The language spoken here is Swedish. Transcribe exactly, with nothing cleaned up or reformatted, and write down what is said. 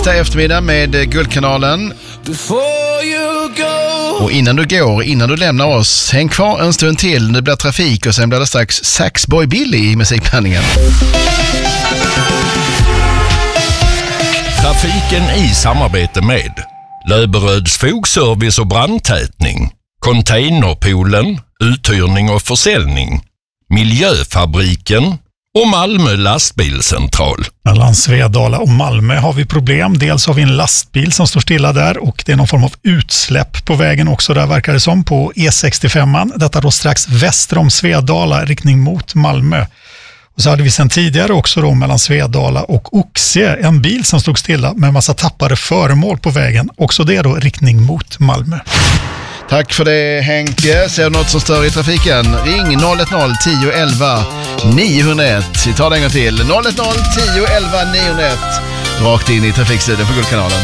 Tisdag eftermiddag med Guldkanalen. Och innan du går, innan du lämnar oss, häng kvar en stund till. Nu blir trafik och sen blir det strax Saxboy Billy i musikblandningen. Trafiken i samarbete med Löberöds fogservice och brandtätning, Containerpoolen, uthyrning och försäljning, Miljöfabriken och Malmö lastbilscentral. Mellan Svedala och Malmö har vi problem. Dels har vi en lastbil som står stilla där och det är någon form av utsläpp på vägen också där, verkar det som, på E sextiofem. Detta då strax väster om Svedala, riktning mot Malmö. Och så hade vi sedan tidigare också då mellan Svedala och Oxie en bil som stod stilla med en massa tappade föremål på vägen. Också det då riktning mot Malmö. Tack för det, Henke. Ser du något som stör i trafiken? Ring noll ett noll tio elva niohundraett. Vi tar det en gång till. noll ett noll tio elva niohundraett. Rakt in i trafikstudion på Guldkanalen.